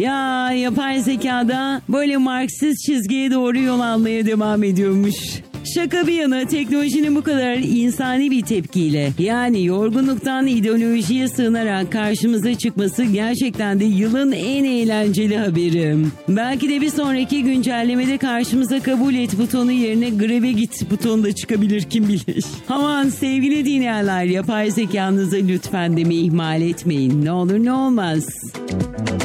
Ya yapay zekada böyle Marksist çizgiye doğru yol almaya devam ediyormuş. Şaka bir yana teknolojinin bu kadar insani bir tepkiyle, yani yorgunluktan ideolojiye sığınarak karşımıza çıkması gerçekten de yılın en eğlenceli haberi. Belki de bir sonraki güncellemede karşımıza kabul et butonu yerine greve git butonu da çıkabilir, kim bilir. Aman sevgili dinleyenler, yapay zekanızı lütfen demeyi ihmal etmeyin. Ne olur ne olmaz.